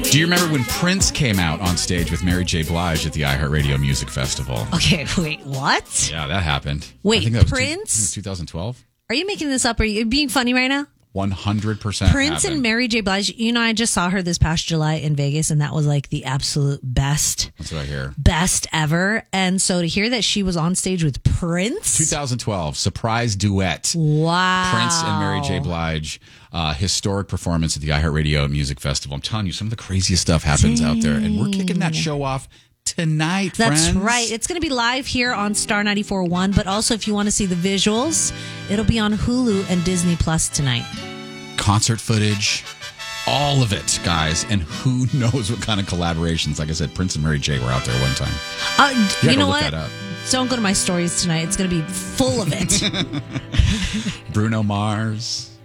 Do you remember when Prince came out on stage with Mary J. Blige at the iHeartRadio Music Festival? Okay, wait, what? Yeah, that happened. Wait, I think that was Prince? 2012? Are you making this up? Are you being funny right now? 100% Prince happened. and Mary J. Blige. You know, I just saw her this past July in Vegas, and that was like the absolute best. That's what I hear. Best ever. And so to hear that she was on stage with Prince. 2012, surprise duet. Wow. Prince and Mary J. Blige, historic performance at the iHeartRadio Music Festival. I'm telling you, some of the craziest stuff happens out there, and we're kicking that show off tonight, That's friends. right. It's going to be live here on Star 94.1, but also if you want to see the visuals, it'll be on Hulu and Disney Plus tonight. Concert footage, all of it, guys. And who knows what kind of collaborations. Like I said, Prince and Mary J. were out there one time. You know look what? that up. Don't go to my stories tonight. It's going to be full of it. Bruno Mars.